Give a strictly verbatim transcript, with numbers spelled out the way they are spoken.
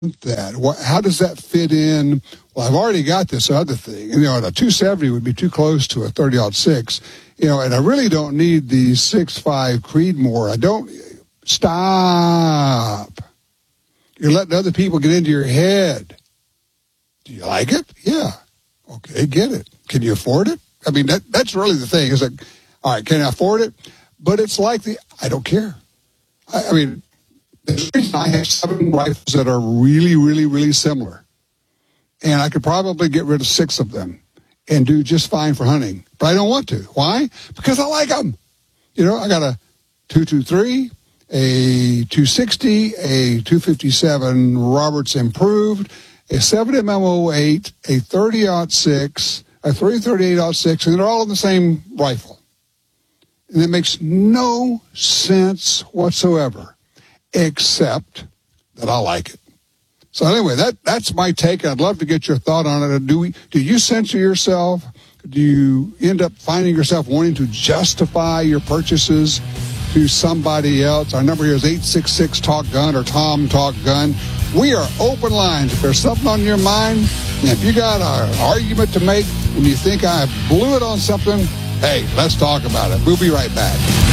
that? What, how does that fit in? Well, I've already got this other thing. You know, and a two seventy would be too close to a thirty aught six. You know, and I really don't need the six five Creedmoor. I don't. Stop. You're letting other people get into your head. Do you like it? Yeah. Okay, get it. Can you afford it? I mean, that that's really the thing. Is like, all right, can I afford it? But it's like the, I don't care. I, I mean, the reason I have seven rifles that are really, really, really similar. And I could probably get rid of six of them and do just fine for hunting. But I don't want to. Why? Because I like them. You know, I got a two twenty-three, a two sixty, a two fifty-seven Roberts Improved, a seven M M oh eight, a thirty aught six, a three thirty-eight aught six, and they're all in the same rifle. And it makes no sense whatsoever, except that I like it. So anyway, that that's my take. I'd love to get your thought on it. Do we? Do you censor yourself? Do you end up finding yourself wanting to justify your purchases to somebody else? Our number here is eight six six talk gun or Tom Talk Gun. We are open lines. If there's something on your mind, and if you got an argument to make and you think I blew it on something, hey, let's talk about it. We'll be right back.